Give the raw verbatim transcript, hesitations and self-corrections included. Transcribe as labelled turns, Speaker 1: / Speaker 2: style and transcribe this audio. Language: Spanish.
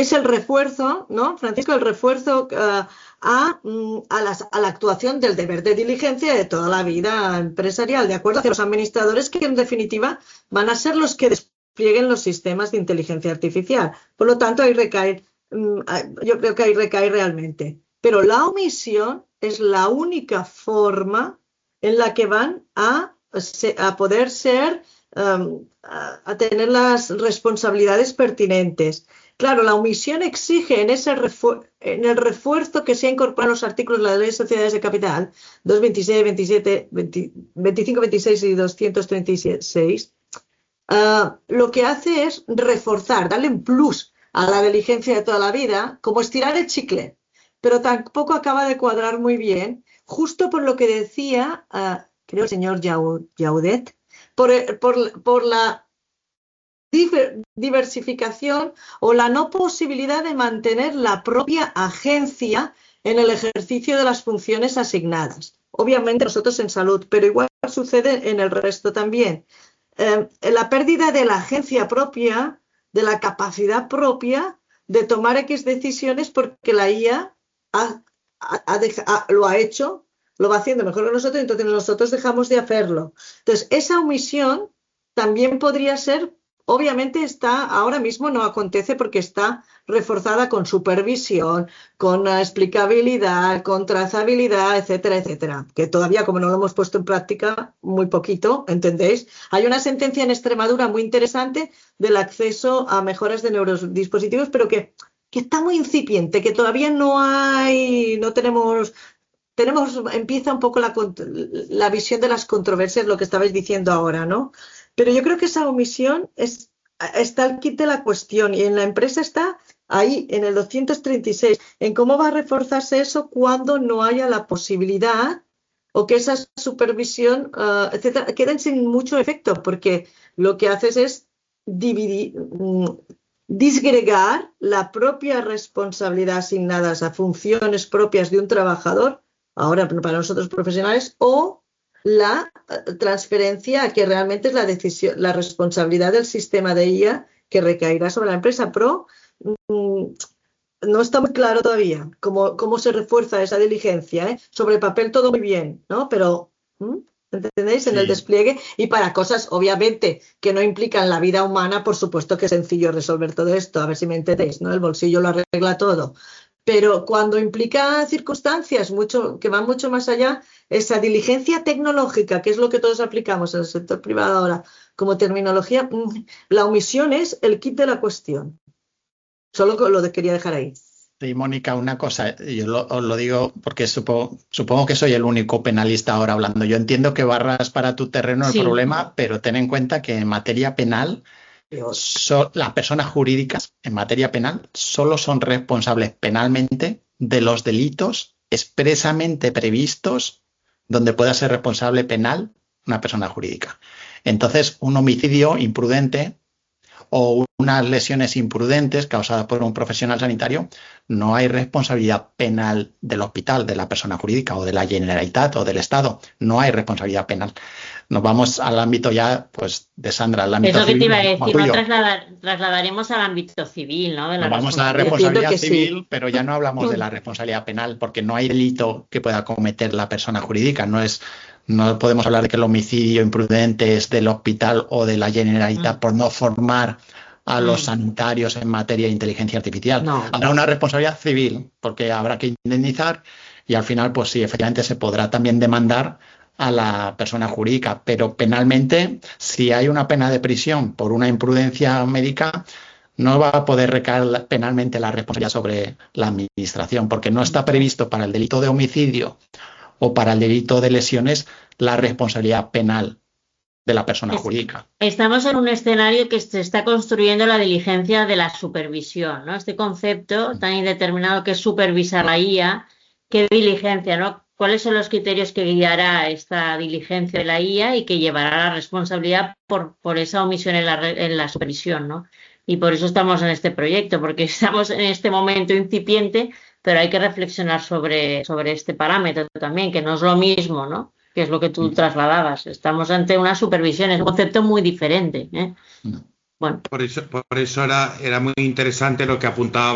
Speaker 1: es el refuerzo, ¿no, Francisco? El refuerzo uh, a, a, las, a la actuación del deber de diligencia de toda la vida empresarial, ¿de acuerdo? Hacia los administradores que en definitiva van a ser los que desplieguen los sistemas de inteligencia artificial. Por lo tanto, ahí recae, um, yo creo que ahí recae realmente. Pero la omisión es la única forma en la que van a, a poder ser, um, a, a tener las responsabilidades pertinentes. Claro, la omisión exige en, ese en el refuerzo que se ha incorporado en los artículos de la Ley de Sociedades de Capital, doscientos veintiséis, veintisiete, veinte, veinticinco, veintiséis y doscientos treinta y seis, uh, lo que hace es reforzar, darle un plus a la diligencia de toda la vida, como estirar el chicle, pero tampoco acaba de cuadrar muy bien, justo por lo que decía, uh, creo el señor Jaudet, por, por, por la diversificación o la no posibilidad de mantener la propia agencia en el ejercicio de las funciones asignadas. Obviamente nosotros en salud, pero igual sucede en el resto también. Eh, la pérdida de la agencia propia, de la capacidad propia de tomar X decisiones porque la I A ha, ha, ha deja, ha, lo ha hecho, lo va haciendo mejor que nosotros, entonces nosotros dejamos de hacerlo. Entonces, esa omisión también podría ser. Obviamente está, ahora mismo no acontece porque está reforzada con supervisión, con explicabilidad, con trazabilidad, etcétera, etcétera. Que todavía, como no lo hemos puesto en práctica, muy poquito, ¿entendéis? Hay una sentencia en Extremadura muy interesante del acceso a mejoras de neurodispositivos, pero que, que está muy incipiente, que todavía no hay, no tenemos... Tenemos, empieza un poco la, la visión de las controversias, lo que estabais diciendo ahora, ¿no? Pero yo creo que esa omisión es, está al quid de la cuestión y en la empresa está ahí, en el doscientos treinta y seis, en cómo va a reforzarse eso cuando no haya la posibilidad o que esa supervisión, uh, etcétera, queden sin mucho efecto, porque lo que haces es dividir, um, disgregar la propia responsabilidad asignada a funciones propias de un trabajador, ahora para nosotros profesionales, o la transferencia a que realmente es la decisión, la responsabilidad del sistema de I A que recaerá sobre la empresa. Pero mmm, no está muy claro todavía cómo, cómo se refuerza esa diligencia, ¿eh? Sobre el papel todo muy bien, ¿no? Pero, ¿mmm? ¿entendéis? Sí. En el despliegue y para cosas, obviamente, que no implican la vida humana, por supuesto que es sencillo resolver todo esto, a ver si me entendéis, ¿no? El bolsillo lo arregla todo. Pero cuando implica circunstancias mucho, que van mucho más allá, esa diligencia tecnológica, que es lo que todos aplicamos en el sector privado ahora como terminología, la omisión es el quid de la cuestión. Solo lo quería dejar ahí.
Speaker 2: Sí, Mónica, una cosa, yo lo, os lo digo porque supongo, supongo que soy el único penalista ahora hablando. Yo entiendo que barras para tu terreno el sí. problema, pero ten en cuenta que en materia penal, So, las personas jurídicas en materia penal solo son responsables penalmente de los delitos expresamente previstos donde pueda ser responsable penal una persona jurídica. Entonces, un homicidio imprudente o unas lesiones imprudentes causadas por un profesional sanitario, no hay responsabilidad penal del hospital, de la persona jurídica o de la Generalitat o del Estado. No hay responsabilidad penal. Nos vamos al ámbito ya, pues, de Sandra, al ámbito
Speaker 3: civil. Es lo que te iba a decir,
Speaker 2: no
Speaker 3: trasladar, trasladaremos al ámbito civil, ¿no? De la
Speaker 2: Nos vamos a la responsabilidad civil, sí. Pero ya no hablamos de la responsabilidad penal, porque no hay delito que pueda cometer la persona jurídica. No es, no podemos hablar de que el homicidio imprudente es del hospital o de la Generalitat mm. por no formar a los mm. sanitarios en materia de inteligencia artificial. No, habrá no. una responsabilidad civil, porque habrá que indemnizar y al final, pues sí, efectivamente se podrá también demandar a la persona jurídica, pero penalmente, si hay una pena de prisión por una imprudencia médica, no va a poder recaer penalmente la responsabilidad sobre la administración, porque no está previsto para el delito de homicidio o para el delito de lesiones la responsabilidad penal de la persona jurídica.
Speaker 3: Estamos en un escenario que se está construyendo la diligencia de la supervisión, ¿no? Este concepto tan indeterminado que es supervisar la I A, ¿qué diligencia, no? ¿Cuáles son los criterios que guiará esta diligencia de la I A y que llevará la responsabilidad por, por esa omisión en la, en la supervisión, ¿no? Y por eso estamos en este proyecto, porque estamos en este momento incipiente, pero hay que reflexionar sobre, sobre este parámetro también, que no es lo mismo, ¿no? Que es lo que tú trasladabas. Estamos ante una supervisión, es un concepto muy diferente, ¿eh? Bueno.
Speaker 4: Por eso, por eso era, era muy interesante lo que apuntaba